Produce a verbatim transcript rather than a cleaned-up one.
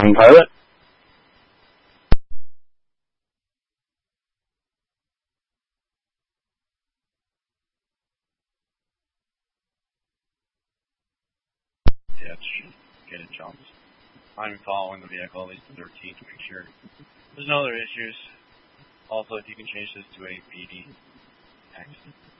Um, pilot? Yeah, it should get it jumped. I'm following the vehicle, at least the thirteen, to make sure there's no other issues. Also, if you can change this to a B D accident.